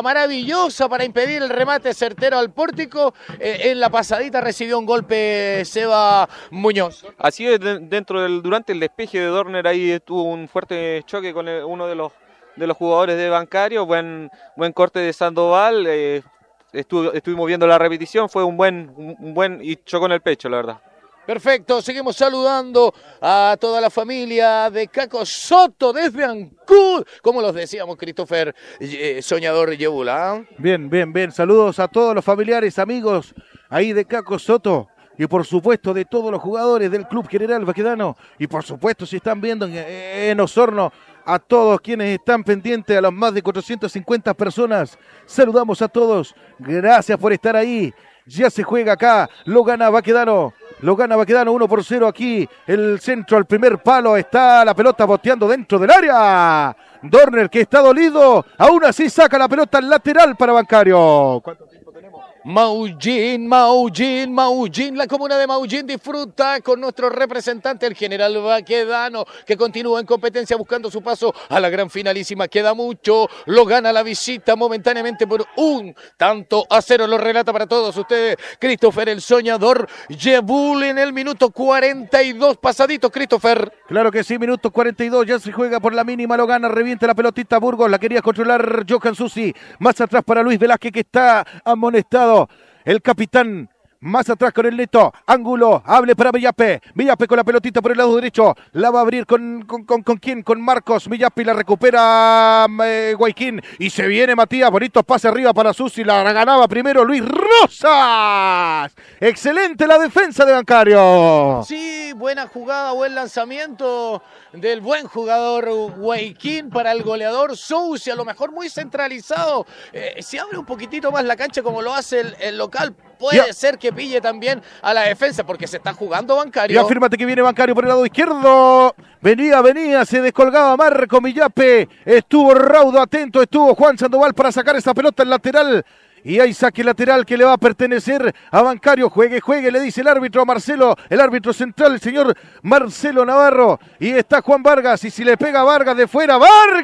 jugada maravillosa para impedir el remate certero al pórtico. En la pasadita recibió un golpe Seba Muñoz. Así es, durante el despeje de Dorner ahí tuvo un fuerte choque con uno de los jugadores de Bancario. Buen corte de Sandoval. Estuvimos viendo la repetición, fue un buen y chocó en el pecho, la verdad. Perfecto, seguimos saludando a toda la familia de Caco Soto desde Ancud, como los decíamos, Christopher Soñador Yebula. Bien, saludos a todos los familiares, amigos ahí de Caco Soto y por supuesto de todos los jugadores del Club General Baquedano y por supuesto si están viendo en Osorno, a todos quienes están pendientes, a las más de 450 personas, saludamos a todos, gracias por estar ahí. Ya se juega acá, lo gana Baquedano 1-0 aquí, el centro al primer palo, está la pelota boteando dentro del área, Dorner que está dolido, aún así saca la pelota al lateral para Bancario. ¿Cuánto tiempo tenemos? Maullín, la comuna de Maullín disfruta con nuestro representante, el general Baquedano, que continúa en competencia buscando su paso a la gran finalísima. Queda mucho, lo gana la visita momentáneamente por 1-0, lo relata para todos ustedes Christopher el Soñador Yebul en el minuto 42 pasadito, Christopher. Claro que sí, minuto 42, ya se juega por la mínima, lo gana, revienta la pelotita Burgos, la quería controlar Johan Susi, más atrás para Luis Velázquez que está amonestado. El capitán más atrás con el neto, ángulo, hable para Villape con la pelotita por el lado derecho, la va a abrir con quién, con Marcos, Villape la recupera Guayquín y se viene Matías, bonito pase arriba para Susi, la ganaba primero Luis Rosas, excelente la defensa de Bancario. Sí, buena jugada, buen lanzamiento del buen jugador Guayquín para el goleador Susi, a lo mejor muy centralizado, si abre un poquitito más la cancha como lo hace el local, puede ser que pille también a la defensa porque se está jugando Bancario. Y afírmate que viene Bancario por el lado izquierdo. Venía, se descolgaba Marco Villape. Estuvo Raudo atento, estuvo Juan Sandoval para sacar esa pelota en lateral. Y hay saque lateral que le va a pertenecer a Bancario. Juegue, le dice el árbitro a Marcelo, el árbitro central, el señor Marcelo Navarro. Y está Juan Vargas, y si le pega Vargas de fuera,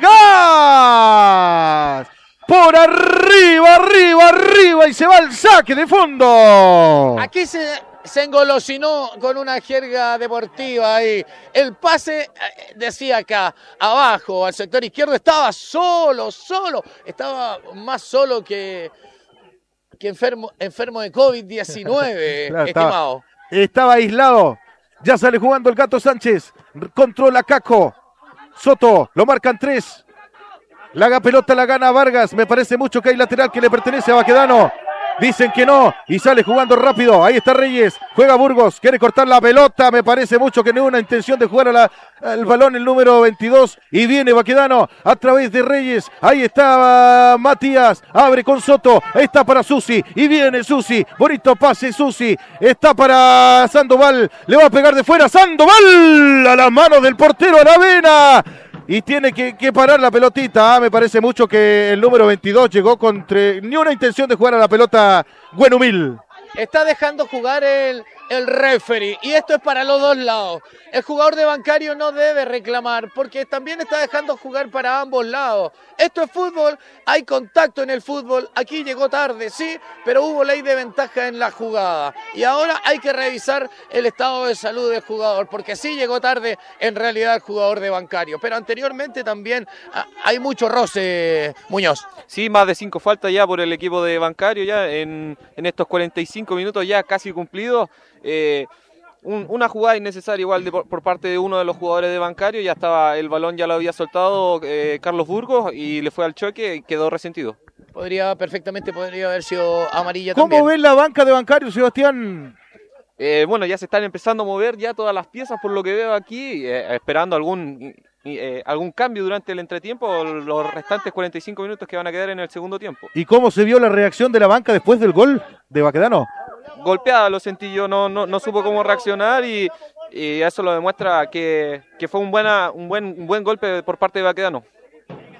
¡Vargas! Por arriba, y se va al saque de fondo. Aquí se engolosinó con una jerga deportiva ahí. El pase, decía acá, abajo, al sector izquierdo, estaba solo. Estaba más solo que enfermo de COVID-19, claro, estimado. Estaba aislado. Ya sale jugando el Gato Sánchez. Controla Caco. Soto, lo marcan 3. La pelota la gana Vargas, me parece mucho que hay lateral que le pertenece a Baquedano. Dicen que no, y sale jugando rápido. Ahí está Reyes, juega Burgos, quiere cortar la pelota. Me parece mucho que no hay una intención de jugar al balón el número 22. Y viene Baquedano a través de Reyes. Ahí está Matías, abre con Soto. Ahí está para Susi, y viene Susi. Bonito pase Susi, está para Sandoval. Le va a pegar de fuera Sandoval a las manos del portero Aravena. Y tiene que parar la pelotita. Me parece mucho que el número 22 llegó con ni una intención de jugar a la pelota Buenumil. Está dejando jugar el referee y esto es para los dos lados. El jugador de Bancario no debe reclamar porque también está dejando jugar para ambos lados. Esto es fútbol, hay contacto en el fútbol. Aquí llegó tarde, sí, pero hubo ley de ventaja en la jugada. Y ahora hay que revisar el estado de salud del jugador porque sí llegó tarde en realidad el jugador de Bancario. Pero anteriormente también hay mucho roce, Muñoz. Sí, más de 5 faltas ya por el equipo de Bancario ya en estos 45 minutos ya casi cumplidos. Una jugada innecesaria igual por parte de uno de los jugadores de Bancario, ya estaba, el balón ya lo había soltado Carlos Burgos y le fue al choque y quedó resentido. Perfectamente podría haber sido amarilla ¿Cómo también. ¿Cómo ves la banca de Bancario, Sebastián? Bueno, ya se están empezando a mover ya todas las piezas por lo que veo aquí, esperando algún cambio durante el entretiempo, los restantes 45 minutos que van a quedar en el segundo tiempo. ¿Y cómo se vio la reacción de la banca después del gol de Baquedano? Golpeada, lo sentí yo, no supo cómo reaccionar y eso lo demuestra que fue un buen golpe por parte de Baquedano.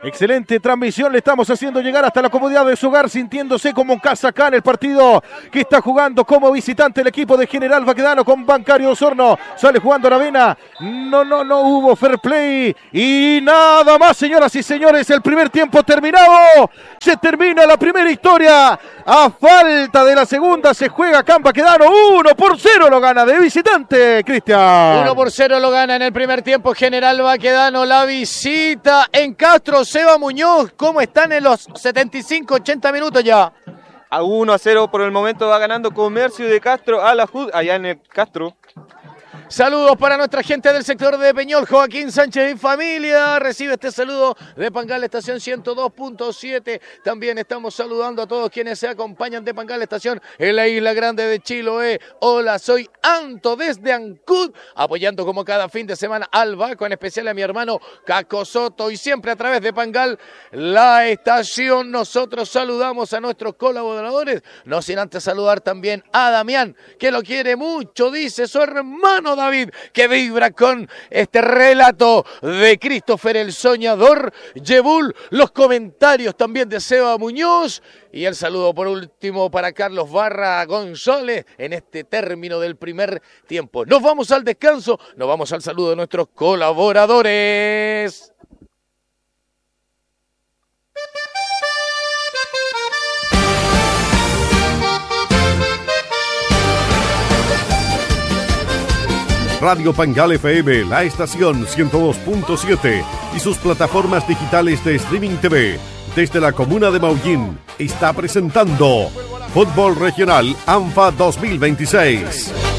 Excelente transmisión, le estamos haciendo llegar hasta la comodidad de su hogar, sintiéndose como en casa acá en el partido que está jugando como visitante el equipo de General Baquedano con Bancario Osorno. Sale jugando Aravena, no hubo fair play y nada más, señoras y señores, el primer tiempo terminado. Se termina la primera historia, a falta de la segunda se juega acá en Baquedano, 1-0 lo gana de visitante, Cristian. 1-0 lo gana en el primer tiempo General Baquedano, la visita en Castro. Seba Muñoz, ¿cómo están en los 75-80 minutos ya? A 1-0 por el momento va ganando Comercio de Castro a la JUD, allá en el Castro. Saludos para nuestra gente del sector de Peñol, Joaquín Sánchez y familia. Recibe este saludo de Pangal Estación 102.7. También estamos saludando a todos quienes se acompañan de Pangal Estación en la Isla Grande de Chiloé. Hola, soy Anto desde Ancud, apoyando como cada fin de semana al Baco, en especial a mi hermano Caco Soto. Y siempre a través de Pangal, la estación, nosotros saludamos a nuestros colaboradores. No sin antes saludar también a Damián, que lo quiere mucho, dice su hermano David, que vibra con este relato de Christopher el Soñador Yebul, los comentarios también de Seba Muñoz y el saludo por último para Carlos Barra González en este término del primer tiempo. Nos vamos al descanso, nos vamos al saludo de nuestros colaboradores. Radio Pangal FM, la estación 102.7 y sus plataformas digitales de streaming TV desde la comuna de Maullín está presentando Fútbol Regional ANFA 2026.